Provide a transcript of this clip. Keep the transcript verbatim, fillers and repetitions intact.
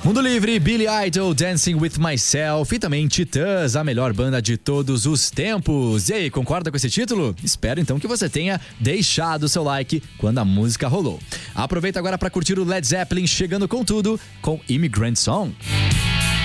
Mundo Livre, Billy Idol, Dancing With Myself e também Titãs, a melhor banda de todos os tempos. E aí, concorda com esse título? Espero então que você tenha deixado o seu like quando a música rolou. Aproveita agora para curtir o Led Zeppelin chegando com tudo com Immigrant Song.